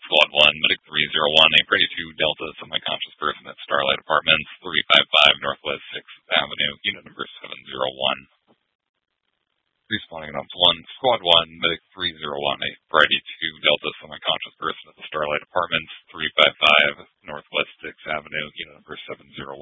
Squad 1, Medic 301, a Brady 2 Delta semi-conscious person at Starlight Apartments, 355 Northwest 6th Avenue, unit number 701. Responding on 1, Squad 1, Medic 301, a Brady 2 Delta semi-conscious person at the Starlight Apartments, 355 Northwest 6th Avenue, unit number 701.